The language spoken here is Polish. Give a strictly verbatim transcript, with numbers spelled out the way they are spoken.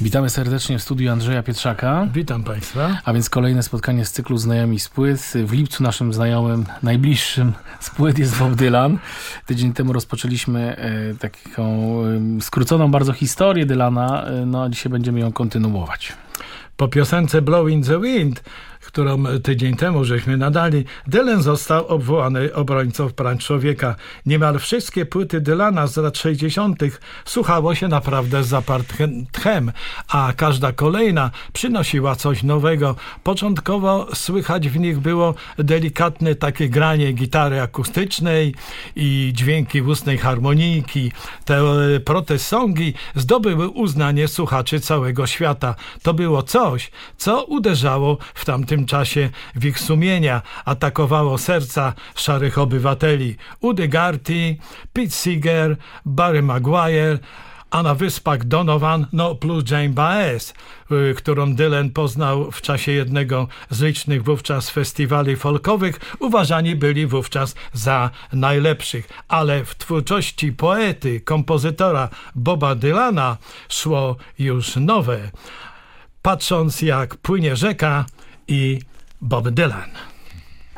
Witamy serdecznie w studiu Andrzeja Pietrzaka. Witam Państwa. A więc kolejne spotkanie z cyklu Znajomi z płyt. W lipcu naszym znajomym, najbliższym z płyt jest Bob Dylan. Tydzień temu rozpoczęliśmy e, taką e, skróconą bardzo historię Dylana, e, no a dzisiaj będziemy ją kontynuować. Po piosence Blowing the Wind, którą tydzień temu żeśmy nadali, Dylan został obwołany obrońcą praw człowieka. Niemal wszystkie płyty Dylana z lat sześćdziesiątych słuchało się naprawdę z zapartym tchem, a każda kolejna przynosiła coś nowego. Początkowo słychać w nich było delikatne takie granie gitary akustycznej i dźwięki ustnej harmonijki. Te protest songi zdobyły uznanie słuchaczy całego świata. To było coś, co uderzało w tamtym czasie w ich sumienia, atakowało serca szarych obywateli. Udi Garty, Pete Seeger, Barry Maguire, a na wyspach Donovan, no plus Jane Baez, którą Dylan poznał w czasie jednego z licznych wówczas festiwali folkowych, uważani byli wówczas za najlepszych. Ale w twórczości poety, kompozytora Boba Dylana szło już nowe. Patrząc jak płynie rzeka i Bob Dylan.